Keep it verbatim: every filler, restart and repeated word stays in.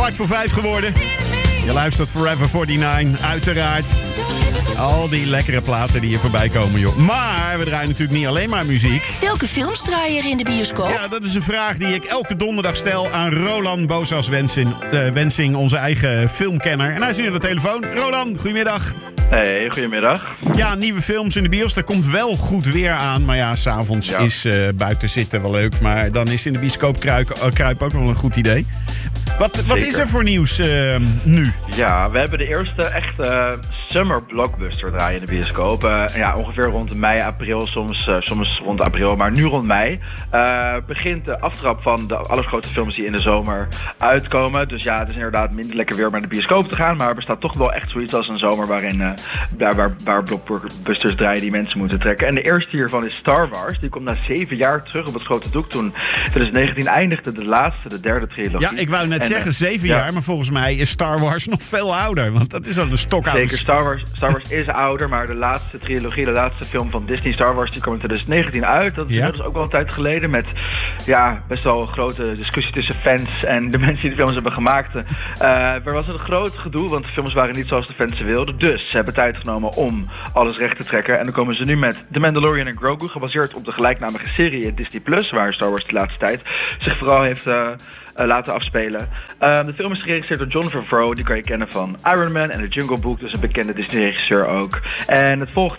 kwart voor vijf geworden. Je luistert Forever negenenveertig, uiteraard. Al die lekkere platen die hier voorbij komen, joh. Maar we draaien natuurlijk niet alleen maar muziek. Welke films draai je er in de bioscoop? Ja, dat is een vraag die ik elke donderdag stel aan Roland Boosas-Wensing, uh, Wensing, onze eigen filmkenner. En hij is nu aan de telefoon. Roland, goedemiddag. Hey, goedemiddag. Ja, nieuwe films in de bios, daar komt wel goed weer aan. Maar ja, s'avonds ja. is uh, buiten zitten wel leuk. Maar dan is in de bioscoop kruipen, uh, kruipen ook wel een goed idee. Wat, wat is er voor nieuws uh, nu? Ja, we hebben de eerste echte uh, summer blockbuster draaien in de bioscoop. Uh, ja, ongeveer rond mei, april, soms, uh, soms rond april, maar nu rond mei. Uh, begint de aftrap van de allergrootste films die in de zomer uitkomen. Dus ja, het is inderdaad minder lekker weer om naar de bioscoop te gaan. Maar er bestaat toch wel echt zoiets als een zomer waarin uh, waar, waar, waar blockbusters draaien die mensen moeten trekken. En de eerste hiervan is Star Wars. Die komt na zeven jaar terug op het grote doek. Toen twintig negentien eindigde de laatste, de derde trilogie. Ja, ik wou net en, zeggen zeven ja. jaar, maar volgens mij is Star Wars nog veel ouder. Want dat is al een stokoude. Zeker, Star Wars, Star Wars is ouder, maar de laatste trilogie, de laatste film van Disney, Star Wars, die kwam in twintig negentien uit. Dat is ja. dus ook wel een tijd geleden met ja, best wel een grote discussie tussen fans en de mensen die de films hebben gemaakt. Uh, er was een groot gedoe, want de films waren niet zoals de fans ze wilden. Dus ze hebben tijd genomen om alles recht te trekken. En dan komen ze nu met The Mandalorian en Grogu, gebaseerd op de gelijknamige serie in Disney Plus, waar Star Wars de laatste tijd zich vooral heeft Uh, Uh, laten afspelen. Uh, de film is geregisseerd door Jon Favreau, die kan je kennen van Iron Man en The Jungle Book, dus een bekende Disney-regisseur ook. En het volgt